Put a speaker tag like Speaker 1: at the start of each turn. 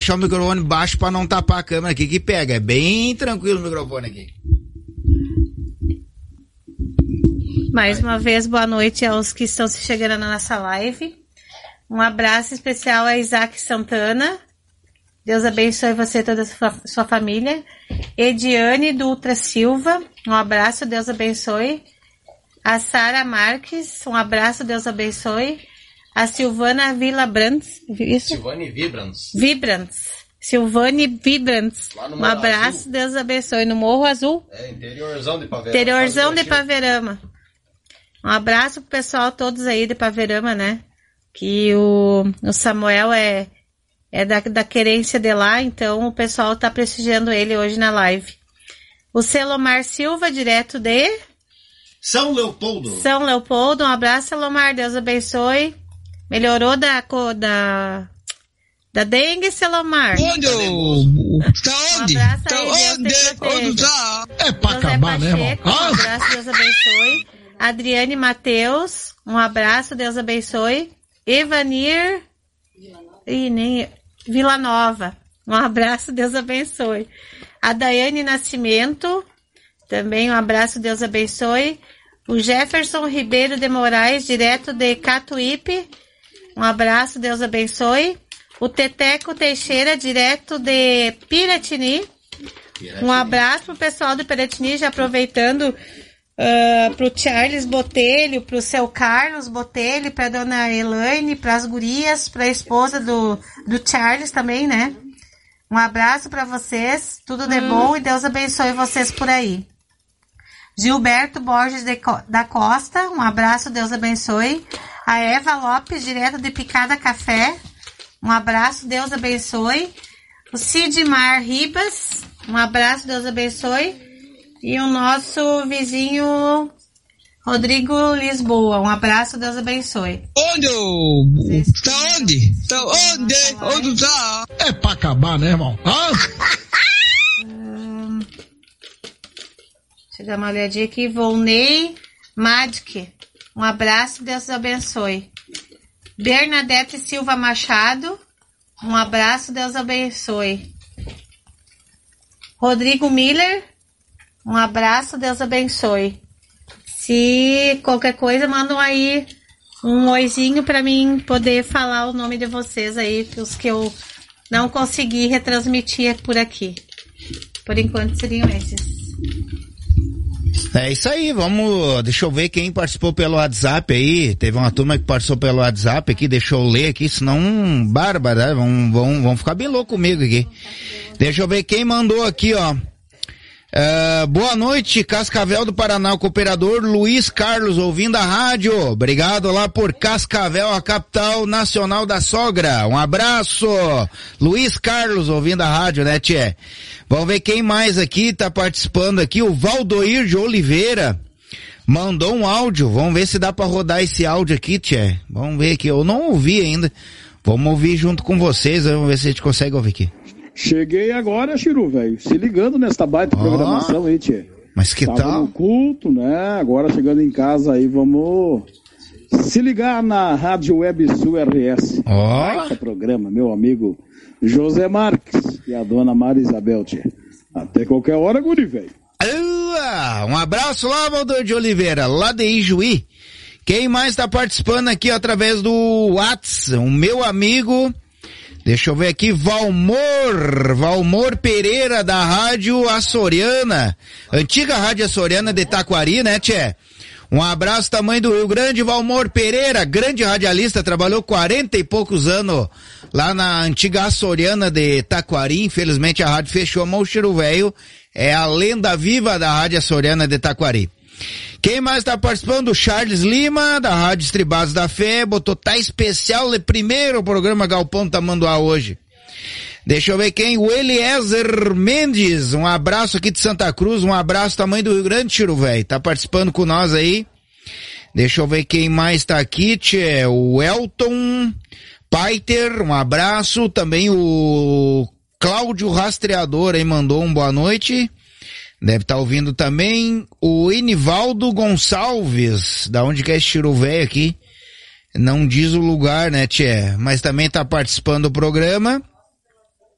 Speaker 1: deixar o microfone baixo pra não tapar a câmera aqui que pega. É bem tranquilo o microfone aqui.
Speaker 2: Mais uma vez, boa noite aos que estão se chegando na nossa live. Um abraço especial a Isaac Santana. Deus abençoe você e toda a sua família. Ediane Dutra Silva, um abraço, Deus abençoe. A Sara Marques, um abraço, Deus abençoe. A Silvana Villabrantz, isso?
Speaker 3: Silvane Vibrantz.
Speaker 2: Silvane Vibrantz, um abraço,
Speaker 3: Azul.
Speaker 2: Deus abençoe. No Morro Azul.
Speaker 3: Interiorzão de Paverama.
Speaker 2: Interiorzão de Paverama. Um abraço pro pessoal todos aí de Paverama, né? Que o Samuel é da querência de lá, então o pessoal tá prestigiando ele hoje na live. O Celomar Silva, direto de
Speaker 1: São Leopoldo,
Speaker 2: um abraço, Celomar, Deus abençoe. Melhorou da dengue, Celomar?
Speaker 4: Onde? Tá onde?
Speaker 2: Um abraço
Speaker 4: Tá
Speaker 2: aí,
Speaker 4: onde tá? É pra
Speaker 2: José
Speaker 4: acabar, né, irmão?
Speaker 2: Pacheco, um abraço, Deus abençoe. Adriane Mateus, um abraço, Deus abençoe. Evanir Vila Nova, um abraço, Deus abençoe. A Daiane Nascimento, também um abraço, Deus abençoe. O Jefferson Ribeiro de Moraes, direto de Catuípe, um abraço, Deus abençoe. O Teteco Teixeira, direto de Piratini, um abraço pro pessoal do Piratini, já aproveitando pro Charles Botelho, pro seu Carlos Botelho, pra dona Elaine, pras gurias, pra esposa do Charles também, né? Um abraço pra vocês, tudo de bom e Deus abençoe vocês por aí. Gilberto Borges da Costa, um abraço, Deus abençoe. A Eva Lopes, direto de Picada Café, um abraço, Deus abençoe. O Sidmar Ribas, um abraço, Deus abençoe. E o nosso vizinho Rodrigo Lisboa, um abraço, Deus abençoe.
Speaker 4: Onde? Tá onde? Tá onde? Onde tá? É pra acabar, né, irmão?
Speaker 2: Deixa eu dar uma olhadinha aqui. Volney Madke, um abraço, Deus abençoe. Bernadette Silva Machado, um abraço, Deus abençoe. Rodrigo Miller, um abraço, Deus abençoe. Se qualquer coisa, mandam aí um oizinho pra mim poder falar o nome de vocês aí, os que eu não consegui retransmitir por aqui. Por enquanto seriam esses.
Speaker 1: É isso aí, deixa eu ver quem participou pelo WhatsApp aí, teve uma turma que participou pelo WhatsApp aqui, deixa eu ler aqui, senão, bárbara, vão ficar bem louco comigo aqui. Deixa eu ver quem mandou aqui, ó. Boa noite, Cascavel do Paraná, o cooperador Luiz Carlos, ouvindo a rádio. Obrigado lá por Cascavel, a capital nacional da sogra. Um abraço, Luiz Carlos, ouvindo a rádio, né, tchê? Vamos ver quem mais aqui tá participando aqui. O Valdoir de Oliveira mandou um áudio. Vamos ver se dá pra rodar esse áudio aqui, tchê. Vamos ver aqui, eu não ouvi ainda. Vamos ouvir junto com vocês, vamos ver se a gente consegue ouvir aqui.
Speaker 5: Cheguei agora, Chiru, velho. Se ligando nesta baita programação aí, tchê.
Speaker 1: Mas que tal?
Speaker 5: No culto, né? Agora chegando em casa aí, vamos se ligar na Rádio Web Sul RS. Baita programa, meu amigo José Marques e a dona Maria Isabel, tchê. Até qualquer hora, guri, velho.
Speaker 1: Um abraço lá, Valdir de Oliveira, lá de Ijuí. Quem mais tá participando aqui através do WhatsApp? O meu amigo... Deixa eu ver aqui, Valmor Pereira, da Rádio Açoriana, antiga Rádio Açoriana de Taquari, né, tchê? Um abraço, tamanho do Rio Grande, Valmor Pereira, grande radialista, trabalhou 40 e poucos anos lá na antiga Açoriana de Taquari. Infelizmente a rádio fechou, mas o Chiru Velho é a lenda viva da Rádio Açoriana de Taquari. Quem mais está participando? O Charles Lima, da Rádio Estribados da Fé, botou tá especial, primeiro programa Galpão Tamanduá hoje. Deixa eu ver quem, o Eliezer Mendes, um abraço aqui de Santa Cruz, um abraço tamanho do Rio Grande, Tiro, velho, tá participando com nós aí. Deixa eu ver quem mais tá aqui, tchê, o Elton Paiter, um abraço, também o Cláudio Rastreador aí mandou um boa noite. Deve estar ouvindo também o Inivaldo Gonçalves, da onde que é esse Chiru velho aqui, não diz o lugar, né, tchê, mas também tá participando do programa.